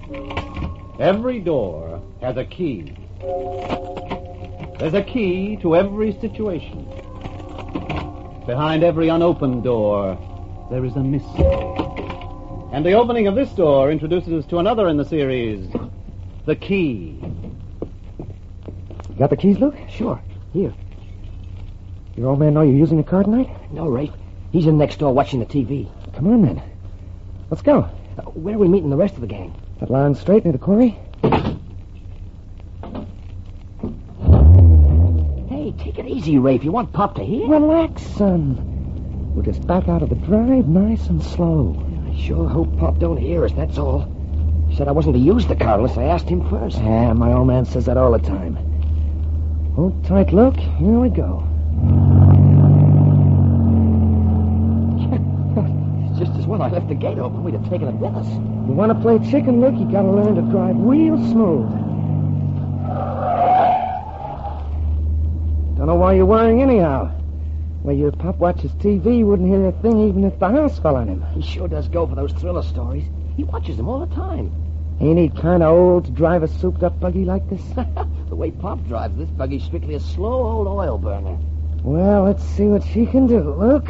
Every door has a key. There's a key to every situation. Behind every unopened door, there is a mystery. And the opening of this door introduces us to another in the series, The Key. Got the keys, Luke? Sure. Here. Your old man know you're using the car tonight? No, Rafe. He's in next door watching the TV. Come on, then. Let's go. Where are we meeting the rest of the gang? That line straight near the quarry? Hey, take it easy, Rafe. You want Pop to hear? Relax, son. We'll just back out of the drive nice and slow. I sure hope Pop don't hear us, that's all. He said I wasn't to use the car unless I asked him first. Yeah, my old man says that all the time. Hold tight, Luke. Here we go. It's just as well I left the gate open. We'd have taken it with us. You want to play chicken, Luke, you got to learn to drive real smooth. Don't know why you're worrying anyhow. Well, your pop watches TV, you wouldn't hear a thing even if the house fell on him. He sure does go for those thriller stories. He watches them all the time. Ain't he kind of old to drive a souped-up buggy like this? The way Pop drives this buggy's strictly a slow old oil burner. Well, let's see what she can do, Luke.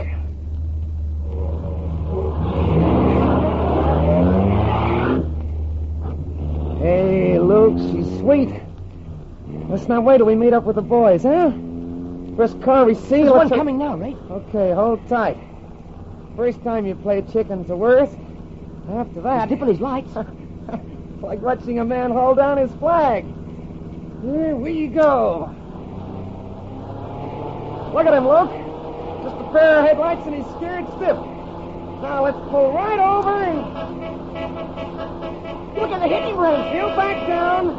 Hey, Luke, she's sweet. Let's not wait till we meet up with the boys, huh? First car we see... There's one coming now, Ray. Okay, hold tight. First time you play chicken's the worst. After that... He's dipping his lights. It's like watching a man haul down his flag. Here we go. Look at him, Luke. Just a pair of headlights and he's scared stiff. Now let's pull right over and... Look at the hitting rate. He'll back down.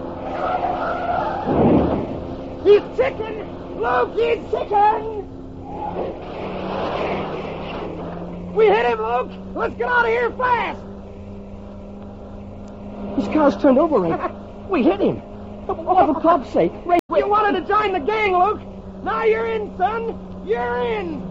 He's chicken! Luke, he's chicken! We hit him, Luke! Let's get out of here fast! His car's turned over, Ray. We hit him. Oh, for Pop's sake. Ray, you wanted to join the gang, Luke. Now you're in, son. You're in.